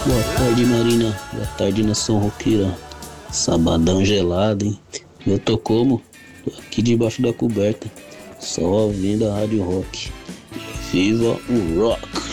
Boa tarde, Marina. Boa tarde, nação roqueira. Sabadão gelado, hein? Eu tô como? Tô aqui debaixo da coberta, só ouvindo a Rádio Rock. Viva o rock!